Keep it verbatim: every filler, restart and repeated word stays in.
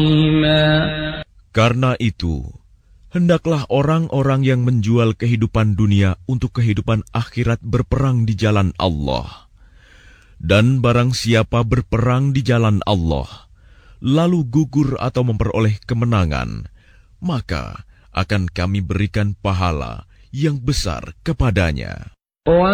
Karena itu, hendaklah orang-orang yang menjual kehidupan dunia untuk kehidupan akhirat berperang di jalan Allah. Dan barang siapa berperang di jalan Allah, lalu gugur atau memperoleh kemenangan, maka akan kami berikan pahala yang besar kepadanya.